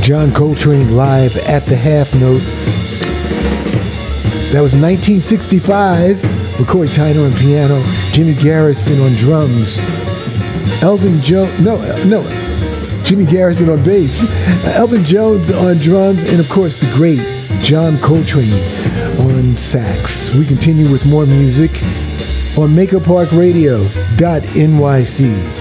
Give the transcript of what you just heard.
John Coltrane live at the half note. That was 1965. McCoy Tyner on piano, Jimmy Garrison on drums, Jimmy Garrison on bass, Elvin Jones on drums, and of course the great John Coltrane on sax. We continue with more music on MakerParkRadio.nyc.